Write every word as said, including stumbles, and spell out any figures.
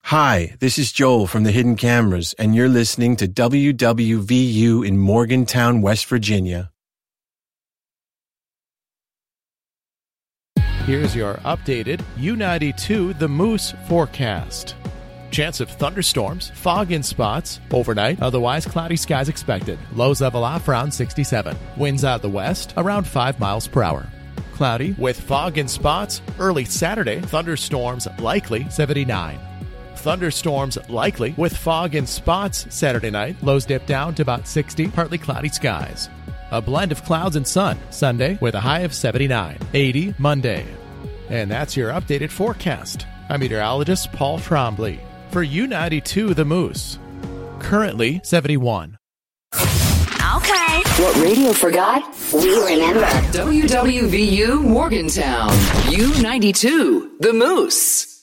Hi, this is Joel from the Hidden Cameras, and you're listening to W W V U in Morgantown, West Virginia. Here's your updated U ninety-two The Moose forecast. Chance of thunderstorms, fog in spots, overnight, otherwise cloudy skies expected. Lows level off around sixty-seven. Winds out the west around five miles per hour. Cloudy with fog in spots, early Saturday, thunderstorms likely seventy-nine. Thunderstorms likely with fog in spots Saturday night. Lows dip down to about sixty, partly cloudy skies. A blend of clouds and sun Sunday with a high of seventy-nine. eighty Monday. And that's your updated forecast. I'm meteorologist Paul Trombley for U ninety-two The Moose. Currently seventy-one. Okay. What radio forgot, we remember. W W V U Morgantown. U ninety-two The Moose.